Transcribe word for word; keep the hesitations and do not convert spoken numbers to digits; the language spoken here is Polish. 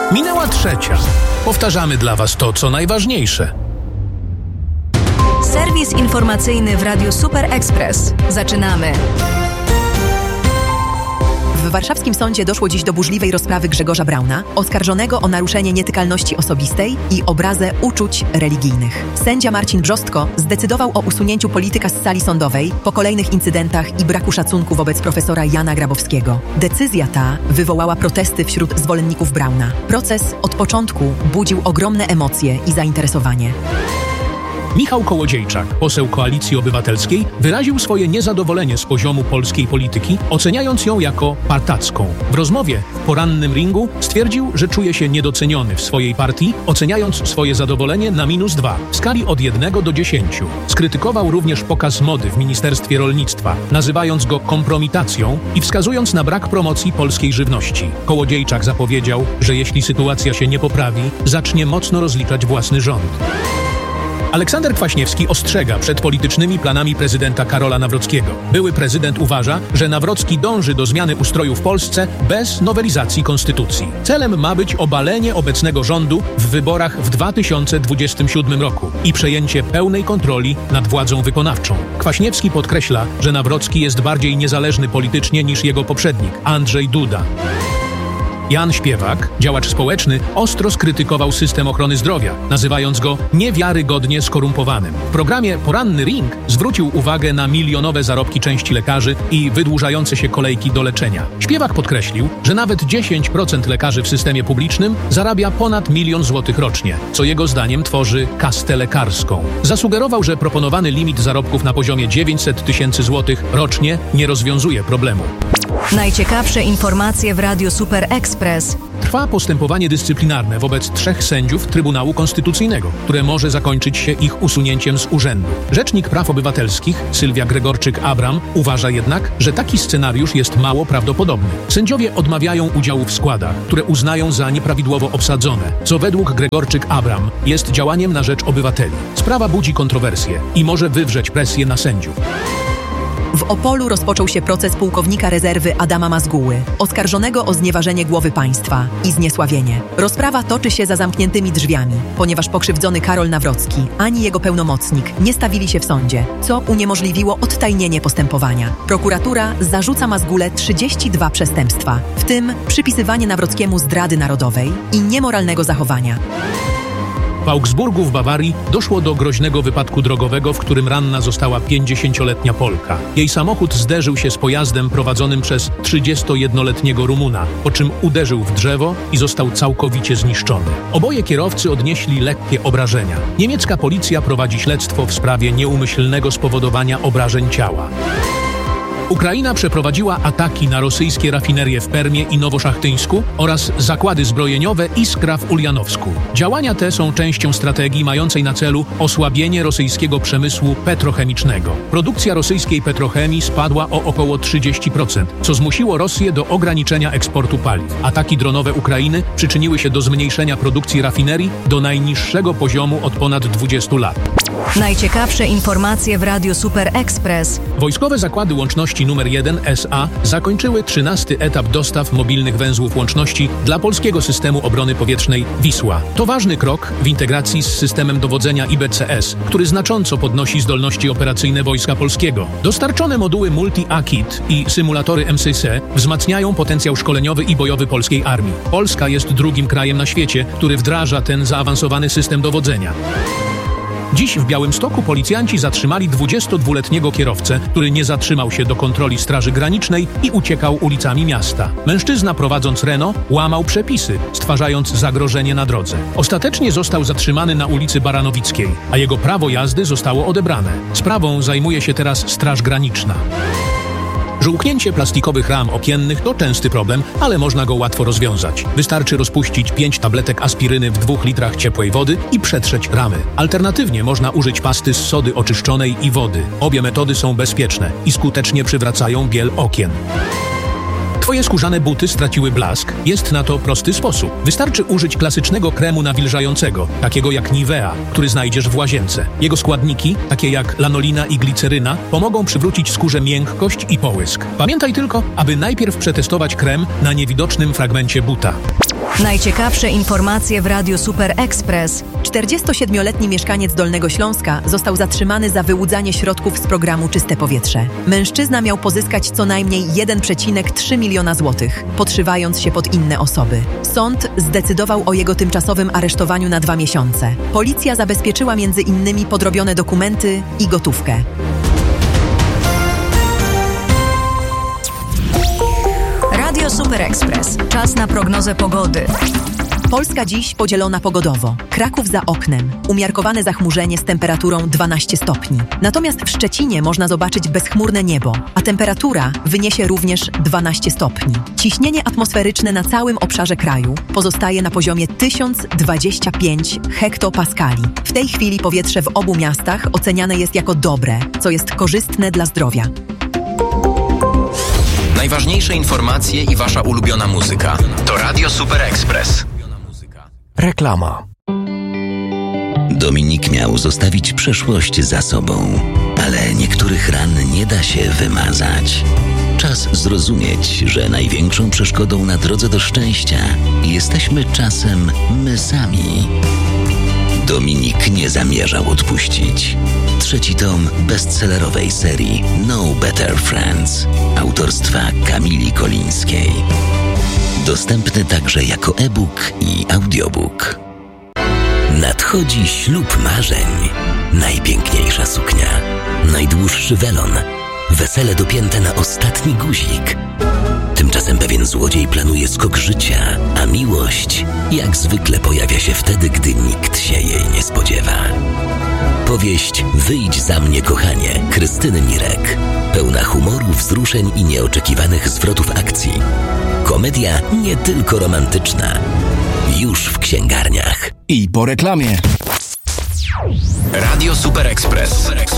Minęła trzecia. Powtarzamy dla Was to, co najważniejsze. Serwis informacyjny w Radiu Super Express. Zaczynamy. W warszawskim sądzie doszło dziś do burzliwej rozprawy Grzegorza Brauna, oskarżonego o naruszenie nietykalności osobistej i obrazę uczuć religijnych. Sędzia Marcin Brzostko zdecydował o usunięciu polityka z sali sądowej po kolejnych incydentach i braku szacunku wobec profesora Jana Grabowskiego. Decyzja ta wywołała protesty wśród zwolenników Brauna. Proces od początku budził ogromne emocje i zainteresowanie. Michał Kołodziejczak, poseł Koalicji Obywatelskiej, wyraził swoje niezadowolenie z poziomu polskiej polityki, oceniając ją jako partacką. W rozmowie w porannym ringu stwierdził, że czuje się niedoceniony w swojej partii, oceniając swoje zadowolenie na minus dwa, w skali od jednego do dziesięciu. Skrytykował również pokaz mody w Ministerstwie Rolnictwa, nazywając go kompromitacją i wskazując na brak promocji polskiej żywności. Kołodziejczak zapowiedział, że jeśli sytuacja się nie poprawi, zacznie mocno rozliczać własny rząd. Aleksander Kwaśniewski ostrzega przed politycznymi planami prezydenta Karola Nawrockiego. Były prezydent uważa, że Nawrocki dąży do zmiany ustroju w Polsce bez nowelizacji konstytucji. Celem ma być obalenie obecnego rządu w wyborach w dwa tysiące dwudziestym siódmym roku i przejęcie pełnej kontroli nad władzą wykonawczą. Kwaśniewski podkreśla, że Nawrocki jest bardziej niezależny politycznie niż jego poprzednik, Andrzej Duda. Jan Śpiewak, działacz społeczny, ostro skrytykował system ochrony zdrowia, nazywając go niewiarygodnie skorumpowanym. W programie Poranny Ring zwrócił uwagę na milionowe zarobki części lekarzy i wydłużające się kolejki do leczenia. Śpiewak podkreślił, że nawet dziesięć procent lekarzy w systemie publicznym zarabia ponad milion złotych rocznie, co jego zdaniem tworzy kastę lekarską. Zasugerował, że proponowany limit zarobków na poziomie dziewięćset tysięcy złotych rocznie nie rozwiązuje problemu. Najciekawsze informacje w Radiu Super Express. Trwa postępowanie dyscyplinarne wobec trzech sędziów Trybunału Konstytucyjnego, które może zakończyć się ich usunięciem z urzędu. Rzecznik Praw Obywatelskich Sylwia Gregorczyk-Abram uważa jednak, że taki scenariusz jest mało prawdopodobny. Sędziowie odmawiają udziału w składach, które uznają za nieprawidłowo obsadzone, co według Gregorczyk-Abram jest działaniem na rzecz obywateli. Sprawa budzi kontrowersje i może wywrzeć presję na sędziów. W Opolu rozpoczął się proces pułkownika rezerwy Adama Mazguły, oskarżonego o znieważenie głowy państwa i zniesławienie. Rozprawa toczy się za zamkniętymi drzwiami, ponieważ pokrzywdzony Karol Nawrocki ani jego pełnomocnik nie stawili się w sądzie, co uniemożliwiło odtajnienie postępowania. Prokuratura zarzuca Mazgule trzydzieści dwa przestępstwa, w tym przypisywanie Nawrockiemu zdrady narodowej i niemoralnego zachowania. W Augsburgu w Bawarii doszło do groźnego wypadku drogowego, w którym ranna została pięćdziesięcioletnia Polka. Jej samochód zderzył się z pojazdem prowadzonym przez trzydziestojednoletniego Rumuna, po czym uderzył w drzewo i został całkowicie zniszczony. Oboje kierowcy odnieśli lekkie obrażenia. Niemiecka policja prowadzi śledztwo w sprawie nieumyślnego spowodowania obrażeń ciała. Ukraina przeprowadziła ataki na rosyjskie rafinerie w Permie i Nowoszachtyńsku oraz zakłady zbrojeniowe Iskra w Uljanowsku. Działania te są częścią strategii mającej na celu osłabienie rosyjskiego przemysłu petrochemicznego. Produkcja rosyjskiej petrochemii spadła o około trzydzieści procent, co zmusiło Rosję do ograniczenia eksportu paliw. Ataki dronowe Ukrainy przyczyniły się do zmniejszenia produkcji rafinerii do najniższego poziomu od ponad dwudziestu lat. Najciekawsze informacje w Radiu Super Express. Wojskowe Zakłady Łączności numer jeden S A zakończyły trzynasty etap dostaw mobilnych węzłów łączności dla polskiego systemu obrony powietrznej Wisła. To ważny krok w integracji z systemem dowodzenia I B C S, który znacząco podnosi zdolności operacyjne Wojska Polskiego. Dostarczone moduły Multi-A-Kit i symulatory M S S wzmacniają potencjał szkoleniowy i bojowy polskiej armii. Polska jest drugim krajem na świecie, który wdraża ten zaawansowany system dowodzenia. Dziś w Białymstoku policjanci zatrzymali dwudziestodwuletniego kierowcę, który nie zatrzymał się do kontroli Straży Granicznej i uciekał ulicami miasta. Mężczyzna, prowadząc Renault, łamał przepisy, stwarzając zagrożenie na drodze. Ostatecznie został zatrzymany na ulicy Baranowickiej, a jego prawo jazdy zostało odebrane. Sprawą zajmuje się teraz Straż Graniczna. Żółknięcie plastikowych ram okiennych to częsty problem, ale można go łatwo rozwiązać. Wystarczy rozpuścić pięć tabletek aspiryny w dwóch litrach ciepłej wody i przetrzeć ramy. Alternatywnie można użyć pasty z sody oczyszczonej i wody. Obie metody są bezpieczne i skutecznie przywracają biel okien. Twoje skórzane buty straciły blask? Jest na to prosty sposób. Wystarczy użyć klasycznego kremu nawilżającego, takiego jak Nivea, który znajdziesz w łazience. Jego składniki, takie jak lanolina i gliceryna, pomogą przywrócić skórze miękkość i połysk. Pamiętaj tylko, aby najpierw przetestować krem na niewidocznym fragmencie buta. Najciekawsze informacje w Radiu Super Express. czterdziestosiedmioletni mieszkaniec Dolnego Śląska został zatrzymany za wyłudzanie środków z programu Czyste Powietrze. Mężczyzna miał pozyskać co najmniej jeden przecinek trzy miliona złotych, podszywając się pod inne osoby. Sąd zdecydował o jego tymczasowym aresztowaniu na dwa miesiące. Policja zabezpieczyła między innymi podrobione dokumenty i gotówkę. Radio Super Express. Czas na prognozę pogody. Polska dziś podzielona pogodowo. Kraków za oknem. Umiarkowane zachmurzenie z temperaturą dwanaście stopni. Natomiast w Szczecinie można zobaczyć bezchmurne niebo, a temperatura wyniesie również dwanaście stopni. Ciśnienie atmosferyczne na całym obszarze kraju pozostaje na poziomie tysiąc dwadzieścia pięć hektopaskali. W tej chwili powietrze w obu miastach oceniane jest jako dobre, co jest korzystne dla zdrowia. Najważniejsze informacje i wasza ulubiona muzyka to Radio Super Express. Reklama. Dominik miał zostawić przeszłość za sobą, ale niektórych ran nie da się wymazać. Czas zrozumieć, że największą przeszkodą na drodze do szczęścia jesteśmy czasem my sami. Dominik nie zamierzał odpuścić. Trzeci tom bestsellerowej serii No Better Friends autorstwa Kamili Kolińskiej. Dostępny także jako e-book i audiobook. Nadchodzi ślub marzeń. Najpiękniejsza suknia, najdłuższy welon, wesele dopięte na ostatni guzik. Tymczasem pewien złodziej planuje skok życia, a miłość jak zwykle pojawia się wtedy, gdy nikt się jej nie spodziewa. Powieść Wyjdź za mnie, kochanie, Krystyny Mirek. Pełna humoru, wzruszeń i nieoczekiwanych zwrotów akcji. Komedia nie tylko romantyczna. Już w księgarniach. I po reklamie. Radio Super Express.